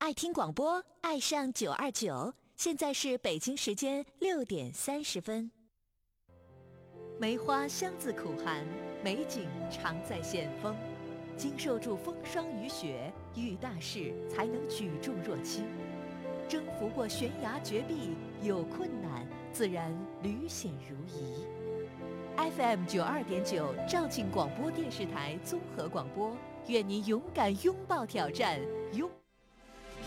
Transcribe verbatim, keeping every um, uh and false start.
爱听广播，爱上九二九。现在是北京时间六点三十分。梅花香自苦寒，美景常在险峰。经受住风霜雨雪，遇大事才能举重若轻。征服过悬崖绝壁，有困难自然屡险如夷。F M 九二点九肇庆广播电视台综合广播，愿您勇敢拥抱挑战，拥。